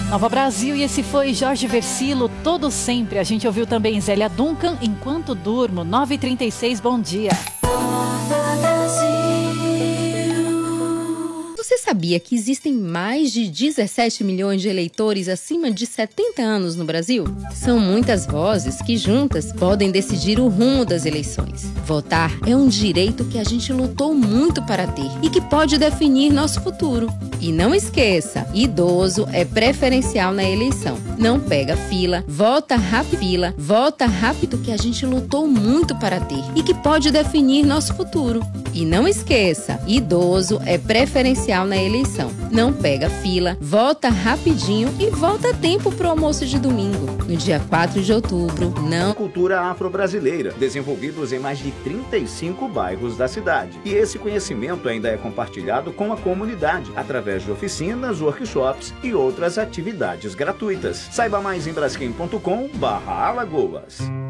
Nova Brasil, e esse foi Jorge Versilo, Todo Sempre. A gente ouviu também Zélia Duncan, Enquanto Durmo, 9h36, bom dia. Você sabia que existem mais de 17 milhões de eleitores acima de 70 anos no Brasil? São muitas vozes que juntas podem decidir o rumo das eleições. Votar é um direito que a gente lutou muito para ter e que pode definir nosso futuro. E não esqueça, idoso é preferencial na eleição. Não pega fila, vota rápido que a gente lutou muito para ter e que pode definir nosso futuro. E não esqueça, idoso é preferencial na eleição. Não pega fila, vota rapidinho e volta a tempo pro almoço de domingo. No dia 4 de outubro, não... Cultura afro-brasileira, desenvolvidos em mais de 35 bairros da cidade. E esse conhecimento ainda é compartilhado com a comunidade, através de oficinas, workshops e outras atividades gratuitas. Saiba mais em braskem.com/Alagoas.